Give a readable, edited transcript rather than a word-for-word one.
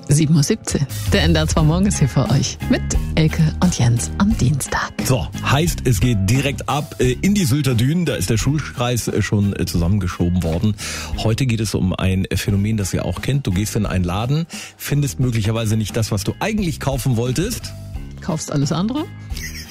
7:17 Uhr. Der NDR 2 Morgen ist hier für euch mit Elke und Jens am Dienstag. So, heißt, es geht direkt ab in die Sylter Dünen. Da ist der Schulkreis schon zusammengeschoben worden. Heute geht es um ein Phänomen, das ihr auch kennt. Du gehst in einen Laden, findest möglicherweise nicht das, was du eigentlich kaufen wolltest. Kaufst alles andere?